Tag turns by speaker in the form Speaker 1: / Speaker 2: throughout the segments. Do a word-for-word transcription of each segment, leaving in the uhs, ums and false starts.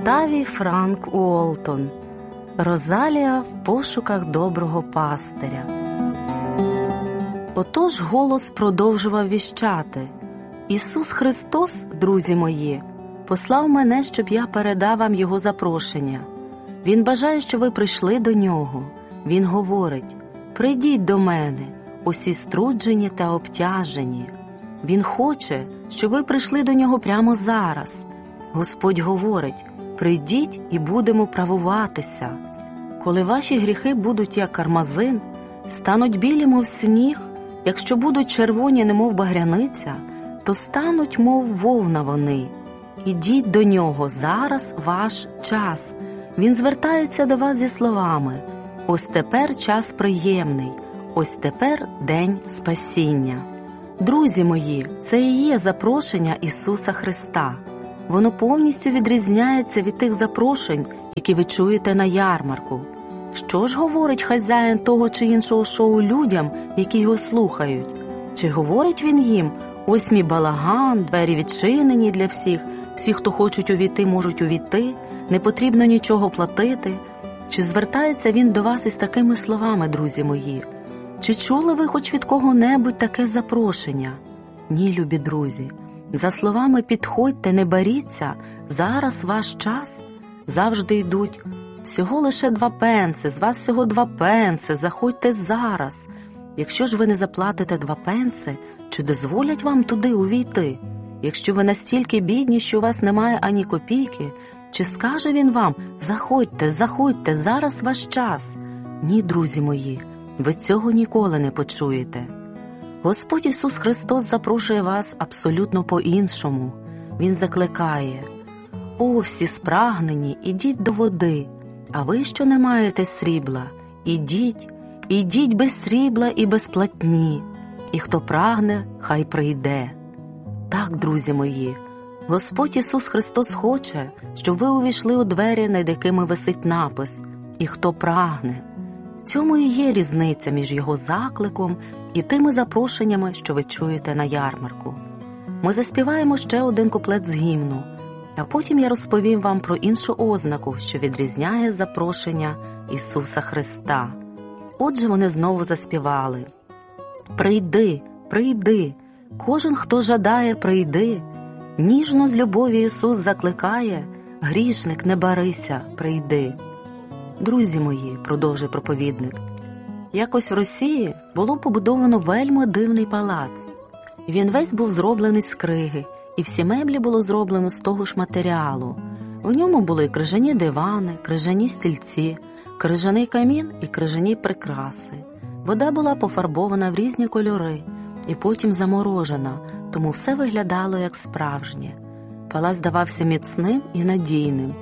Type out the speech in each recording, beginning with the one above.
Speaker 1: Октавій Франк Уолтон. Розалія в пошуках доброго пастиря. Отож голос продовжував віщати: Ісус Христос, друзі мої, послав мене, щоб я передав вам Його запрошення. Він бажає, щоб ви прийшли до Нього. Він говорить: прийдіть до мене, усі струджені та обтяжені. Він хоче, щоб ви прийшли до Нього прямо зараз. Господь говорить: прийдіть і будемо правуватися. Коли ваші гріхи будуть як кармазин, стануть білі, мов сніг, якщо будуть червоні, немов багряниця, то стануть, мов вовна вони. Ідіть до Нього, зараз ваш час. Він звертається до вас зі словами: ось тепер час приємний, ось тепер день спасіння. Друзі мої, це і є запрошення Ісуса Христа. Воно повністю відрізняється від тих запрошень, які ви чуєте на ярмарку. Що ж говорить хазяїн того чи іншого шоу людям, які його слухають? Чи говорить він їм: ось мій балаган, двері відчинені для всіх, всі, хто хочуть увійти, можуть увійти, не потрібно нічого платити? Чи звертається він до вас із такими словами, друзі мої? Чи чули ви хоч від кого-небудь таке запрошення? Ні, любі друзі. За словами «підходьте, не боріться, зараз ваш час» завжди йдуть: всього лише два пенси, з вас всього два пенси, заходьте зараз. Якщо ж ви не заплатите два пенси, чи дозволять вам туди увійти? Якщо ви настільки бідні, що у вас немає ані копійки, чи скаже він вам: заходьте, заходьте, зараз ваш час? Ні, друзі мої, ви цього ніколи не почуєте. Господь Ісус Христос запрошує вас абсолютно по-іншому. Він закликає: «О, всі спрагнені, ідіть до води, а ви, що не маєте срібла, ідіть, ідіть без срібла і без платні, і хто прагне, хай прийде». Так, друзі мої, Господь Ісус Христос хоче, щоб ви увійшли у двері, над якими висить напис «І хто прагне». В цьому і є різниця між Його закликом і тими запрошеннями, що ви чуєте на ярмарку. Ми заспіваємо ще один куплет з гімну, а потім я розповім вам про іншу ознаку, що відрізняє запрошення Ісуса Христа. Отже, вони знову заспівали: «Прийди, прийди, кожен, хто жадає, прийди, ніжно з любові Ісус закликає, грішник, не барися, прийди». Друзі мої, продовжує проповідник, якось в Росії було побудовано вельми дивний палац. Він весь був зроблений з криги, і всі меблі було зроблено з того ж матеріалу. В ньому були крижані дивани, крижані стільці, крижаний камін і крижані прикраси. Вода була пофарбована в різні кольори і потім заморожена, тому все виглядало як справжнє. Палац здавався міцним і надійним.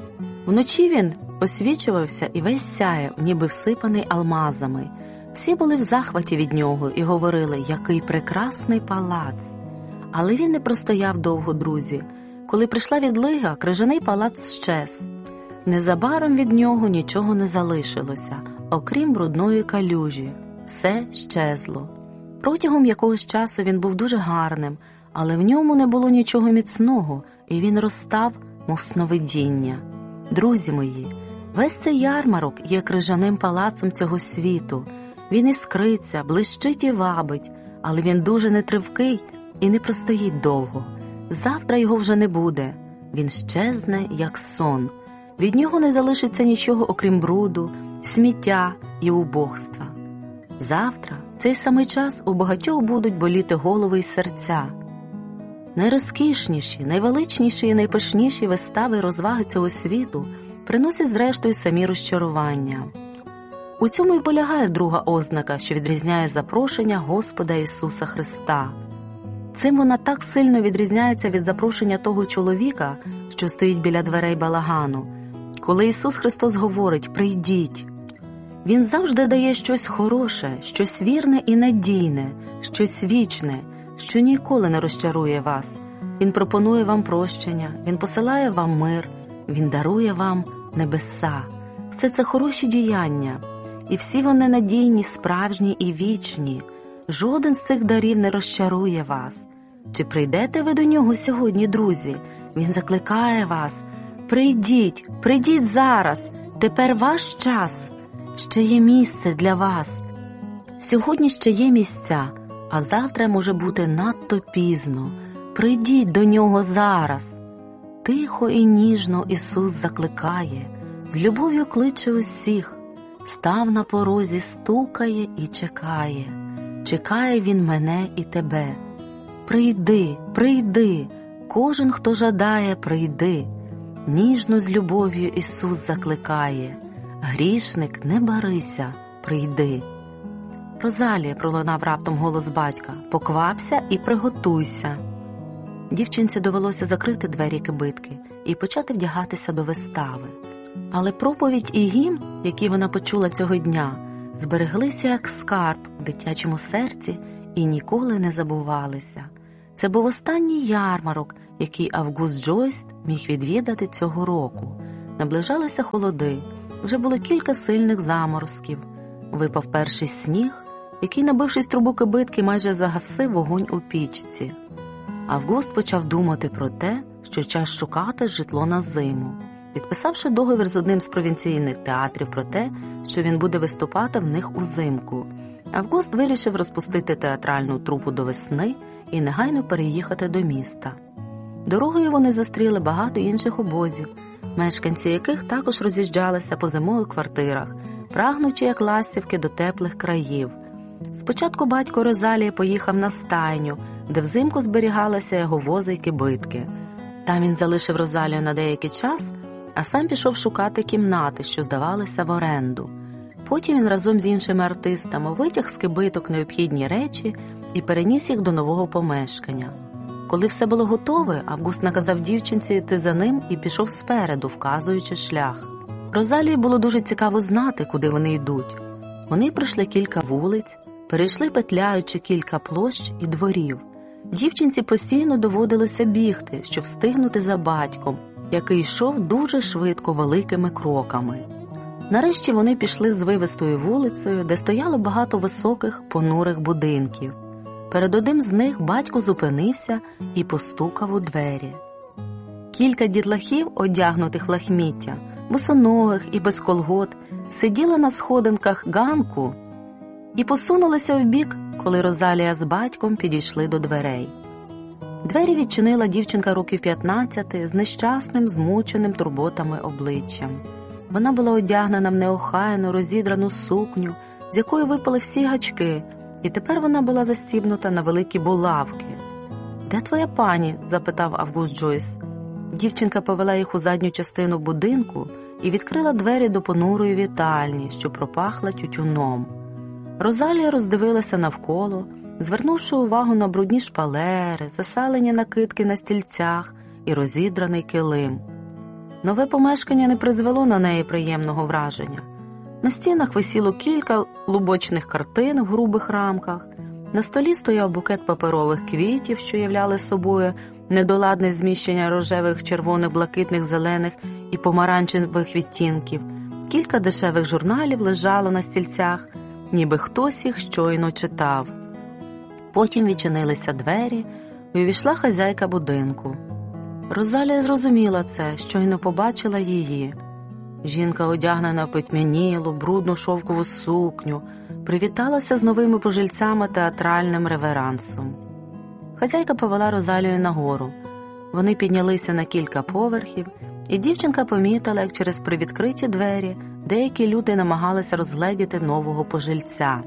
Speaker 1: Вночі він освічувався і весь сяяв, ніби всипаний алмазами. Всі були в захваті від нього і говорили: який прекрасний палац. Але він не простояв довго, друзі. Коли прийшла відлига, крижаний палац щез. Незабаром від нього нічого не залишилося, окрім брудної калюжі. Все щезло. Протягом якогось часу він був дуже гарним, але в ньому не було нічого міцного, і він розстав, мов сновидіння. Друзі мої, весь цей ярмарок є крижаним палацом цього світу. Він іскриться, блищить і вабить, але він дуже нетривкий і не простоїть довго. Завтра його вже не буде. Він щезне, як сон. Від нього не залишиться нічого, окрім бруду, сміття і убогства. Завтра, в цей самий час, у багатьох будуть боліти голови й серця. Найрозкішніші, найвеличніші і найпишніші вистави й розваги цього світу приносять зрештою самі розчарування. У цьому й полягає друга ознака, що відрізняє запрошення Господа Ісуса Христа. Цим вона так сильно відрізняється від запрошення того чоловіка, що стоїть біля дверей балагану. Коли Ісус Христос говорить «прийдіть», Він завжди дає щось хороше, щось вірне і надійне, щось вічне, що ніколи не розчарує вас. Він пропонує вам прощення, Він посилає вам мир, Він дарує вам небеса. Все це хороші діяння, і всі вони надійні, справжні і вічні. Жоден з цих дарів не розчарує вас. Чи прийдете ви до нього сьогодні, друзі? Він закликає вас: Прийдіть, прийдіть зараз, тепер ваш час, ще є місце для вас. Сьогодні ще є місця, а завтра може бути надто пізно. Прийдіть до нього зараз. Тихо і ніжно Ісус закликає, з любов'ю кличе усіх, став на порозі, стукає і чекає. Чекає Він мене і тебе. Прийди, прийди, кожен, хто жадає, прийди. Ніжно з любов'ю Ісус закликає, грішник, не барися, прийди. Розалія, пролунав раптом голос батька, поквапся і приготуйся. Дівчинці довелося закрити двері кибитки і почати вдягатися до вистави. Але проповідь і гімн, які вона почула цього дня, збереглися як скарб в дитячому серці і ніколи не забувалися. Це був останній ярмарок, який Август Джойс міг відвідати цього року. Наближалися холоди, вже було кілька сильних заморозків. Випав перший сніг, який, набившись трубу кибитки, майже загасив вогонь у пічці. Август почав думати про те, що час шукати житло на зиму. Підписавши договір з одним з провінційних театрів про те, що він буде виступати в них узимку, Август вирішив розпустити театральну трупу до весни і негайно переїхати до міста. Дорогою вони зустріли багато інших обозів, мешканці яких також роз'їжджалися по зимових квартирах, прагнучи як ластівки до теплих країв. Спочатку батько Розалії поїхав на стайню, де взимку зберігалися його вози й кибитки. Там він залишив Розалію на деякий час, а сам пішов шукати кімнати, що здавалися в оренду. Потім він разом з іншими артистами витяг з кибиток необхідні речі і переніс їх до нового помешкання. Коли все було готове, Август наказав дівчинці йти за ним і пішов спереду, вказуючи шлях. Розалії було дуже цікаво знати, куди вони йдуть. Вони пройшли кілька вулиць, перейшли петляючи кілька площ і дворів. Дівчинці постійно доводилося бігти, щоб встигнути за батьком, який йшов дуже швидко великими кроками. Нарешті вони пішли звивистою вулицею, де стояло багато високих, понурих будинків. Перед одним з них батько зупинився і постукав у двері. Кілька дітлахів, одягнутих в лахміття, босоногих і без колгот, сиділи на сходинках ганку і посунулися вбік, коли Розалія з батьком підійшли до дверей. Двері відчинила дівчинка років п'ятнадцяти з нещасним, змученим турботами обличчям. Вона була одягнена в неохайну, розідрану сукню, з якої випали всі гачки, і тепер вона була застібнута на великі булавки. «Де твоя пані?» – запитав Август Джойс. Дівчинка повела їх у задню частину будинку і відкрила двері до понурої вітальні, що пропахла тютюном. Розалія роздивилася навколо, звернувши увагу на брудні шпалери, засалені накидки на стільцях і розідраний килим. Нове помешкання не призвело на неї приємного враження. На стінах висіло кілька лубочних картин в грубих рамках, на столі стояв букет паперових квітів, що являли собою недоладне зміщення рожевих, червоних, блакитних, зелених і помаранчевих відтінків. Кілька дешевих журналів лежало на стільцях, ніби хтось їх щойно читав. Потім відчинилися двері, і увійшла хазяйка будинку. Розалія зрозуміла це, щойно побачила її. Жінка, одягнена в потьмянілу, брудну шовкову сукню, привіталася з новими пожильцями театральним реверансом. Хазяйка повела Розалію нагору. Вони піднялися на кілька поверхів, і дівчинка помітила, як через привідкриті двері деякі люди намагалися розгледіти нового пожильця.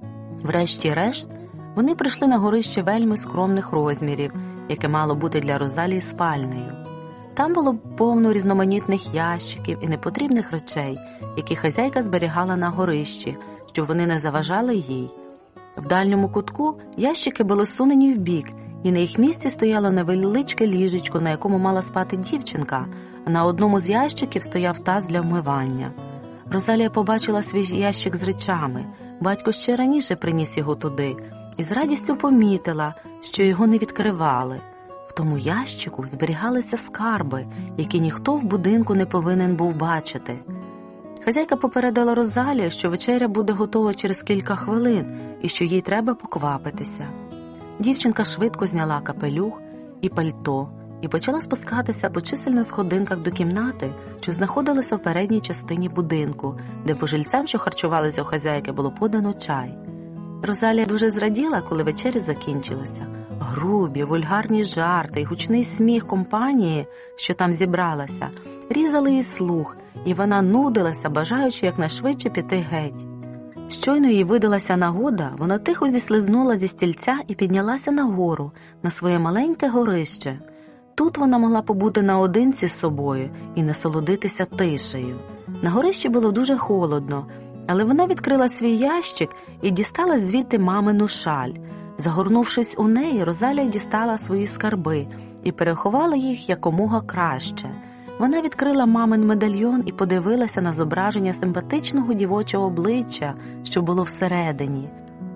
Speaker 1: Врешті-решт, вони прийшли на горище вельми скромних розмірів, яке мало бути для Розалії спальнею. Там було повно різноманітних ящиків і непотрібних речей, які хазяйка зберігала на горищі, щоб вони не заважали їй. В дальньому кутку ящики були сунені вбік, і на їх місці стояло невеличке ліжечко, на якому мала спати дівчинка, а на одному з ящиків стояв таз для вмивання. Розалія побачила свій ящик з речами. Батько ще раніше приніс його туди, і з радістю помітила, що його не відкривали. В тому ящику зберігалися скарби, які ніхто в будинку не повинен був бачити. Хазяйка попередила Розалію, що вечеря буде готова через кілька хвилин і що їй треба поквапитися. Дівчинка швидко зняла капелюх і пальто і почала спускатися по чисельних сходинках до кімнати, що знаходилася в передній частині будинку, де пожильцям, що харчувалися у хазяйки, було подано чай. Розалія дуже зраділа, коли вечеря закінчилася. Грубі, вульгарні жарти й гучний сміх компанії, що там зібралася, різали їй слух, і вона нудилася, бажаючи якнайшвидше піти геть. Щойно їй видалася нагода, вона тихо зіслизнула зі стільця і піднялася нагору, на своє маленьке горище. Тут вона могла побути наодинці з собою і насолодитися тишею. На горищі було дуже холодно, але вона відкрила свій ящик і дістала звідти мамину шаль. Загорнувшись у неї, Розалія дістала свої скарби і переховала їх якомога краще. Вона відкрила мамин медальйон і подивилася на зображення симпатичного дівочого обличчя, що було всередині.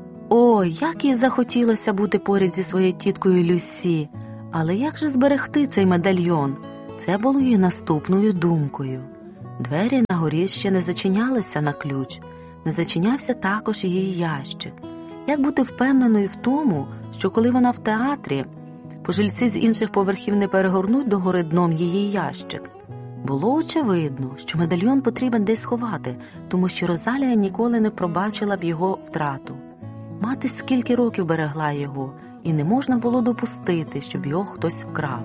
Speaker 1: Ой, як їй захотілося бути поряд зі своєю тіткою Люсі! Але як же зберегти цей медальйон? Це було її наступною думкою. Двері на горі ще не зачинялися на ключ, не зачинявся також її ящик. Як бути впевненою в тому, що коли вона в театрі, пожильці з інших поверхів не перегорнуть догори дном її ящик? Було очевидно, що медальйон потрібен десь сховати, тому що Розалія ніколи не пробачила б його втрату. Мати скільки років берегла його, і не можна було допустити, щоб його хтось вкрав.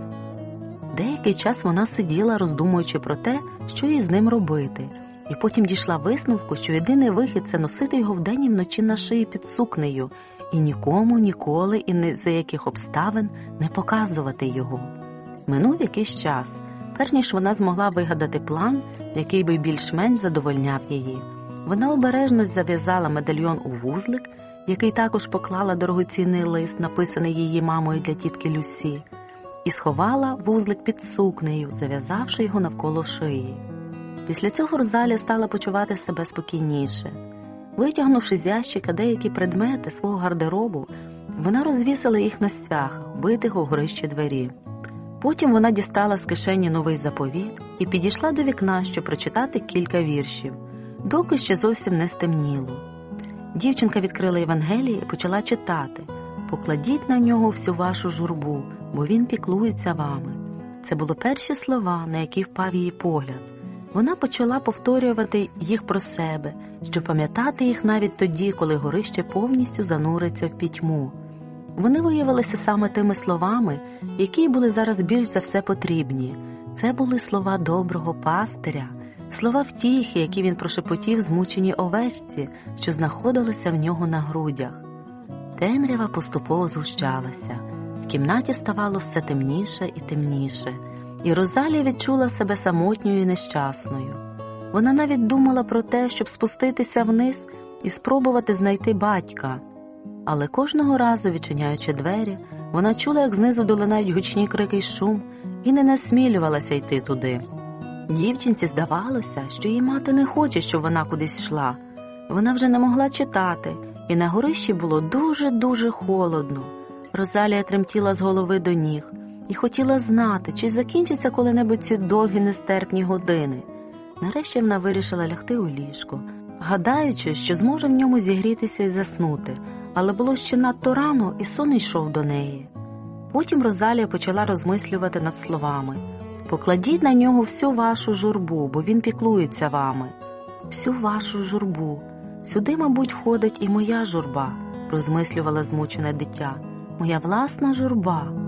Speaker 1: Деякий час вона сиділа, роздумуючи про те, що їй з ним робити, і потім дійшла висновку, що єдиний вихід – це носити його вдень і вночі на шиї під сукнею, і нікому, ніколи і ні за яких обставин не показувати його. Минув якийсь час, перш ніж вона змогла вигадати план, який би більш-менш задовольняв її. Вона обережно зав'язала медальйон у вузлик, який також поклала дорогоцінний лист, написаний її мамою для тітки Люсі, і сховала вузлик під сукнею, зав'язавши його навколо шиї. Після цього Розалія стала почувати себе спокійніше. Витягнувши з ящика деякі предмети свого гардеробу, вона розвісила їх на стягах, вбитих у горищі двері. Потім вона дістала з кишені новий заповіт і підійшла до вікна, щоб прочитати кілька віршів, доки ще зовсім не стемніло. Дівчинка відкрила Євангеліє і почала читати: «Покладіть на нього всю вашу журбу, бо він піклується вами». Це були перші слова, на які впав її погляд. Вона почала повторювати їх про себе, щоб пам'ятати їх навіть тоді, коли горище повністю зануриться в пітьму. Вони виявилися саме тими словами, які були зараз більш за все потрібні. Це були слова доброго пастиря, слова втіхи, які він прошепотів змученій овечці, що знаходилися в нього на грудях. Темрява поступово згущалася. В кімнаті ставало все темніше і темніше, і Розалія відчула себе самотньою і нещасною. Вона навіть думала про те, щоб спуститися вниз і спробувати знайти батька. Але кожного разу, відчиняючи двері, вона чула, як знизу долинають гучні крики й шум, і не насмілювалася йти туди. Дівчинці здавалося, що її мати не хоче, щоб вона кудись йшла. Вона вже не могла читати, і на горищі було дуже-дуже холодно. Розалія тремтіла з голови до ніг і хотіла знати, чи закінчаться коли-небудь ці довгі нестерпні години. Нарешті вона вирішила лягти у ліжко, гадаючи, що зможе в ньому зігрітися і заснути, але було ще надто рано, і сон йшов до неї. Потім Розалія почала розмислювати над словами: «Покладіть на нього всю вашу журбу, бо він піклується вами». Всю вашу журбу. Сюди, мабуть, входить і моя журба, розмислювала змучене дитя. Моя власна журба.